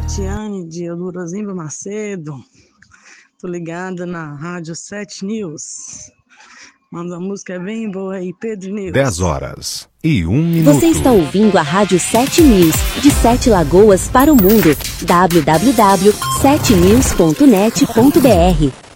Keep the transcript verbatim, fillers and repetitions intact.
Tatiane de Eldorozimba Macedo. Tô ligada na Rádio sete News. Manda uma música bem boa aí, Pedro News. dez horas e um minuto. Você está ouvindo a Rádio sete News, de Sete Lagoas para o mundo. w w w ponto sete news ponto net ponto b r